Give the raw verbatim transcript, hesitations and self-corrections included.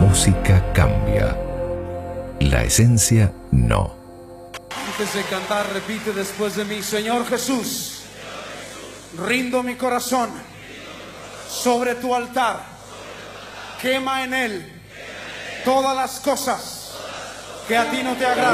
música cambia, la esencia no. Antes de cantar, repite después de mí: Señor Jesús, rindo mi corazón sobre tu altar, quema en él todas las cosas que a ti no te agradan.